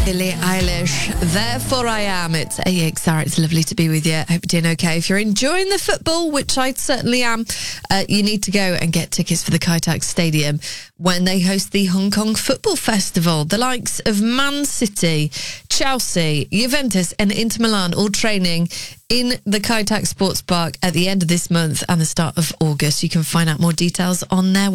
Billie Eilish, Therefore I Am. It's AXR. It's lovely to be with you. I hope you're doing okay. If you're enjoying the football, which I certainly am, you need to go and get tickets for the Kai Tak Stadium when they host the Hong Kong Football Festival. The likes of Man City, Chelsea, Juventus and Inter Milan all training in the Kai Tak Sports Park at the end of this month and the start of August. You can find out more details on their